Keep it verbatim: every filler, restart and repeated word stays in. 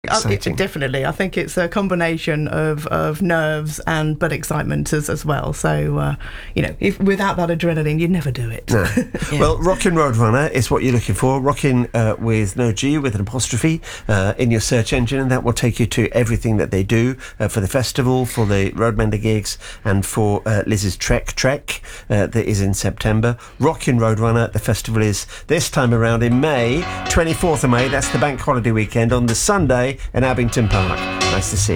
Exciting. Uh, definitely. I think it's a combination of, of nerves and but excitement as, as well. So, uh, you know, if, without that adrenaline, you'd never do it. No. Yeah. Well, Rockin' Roadrunner is what you're looking for. Rockin' uh, with no G, with an apostrophe uh, in your search engine, and that will take you to everything that they do uh, for the festival, for the Roadmender gigs, and for uh, Liz's Trek Trek uh, that is in September. Rockin' Roadrunner, the festival is this time around in May, twenty-fourth of May. That's the bank holiday weekend on the Sunday in Abington Park. Nice to see